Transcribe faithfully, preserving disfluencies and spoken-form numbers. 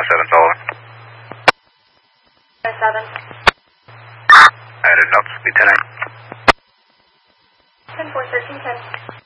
seven Sullivan. seven. I had enough, speed ten eight. ten four, thirteen ten.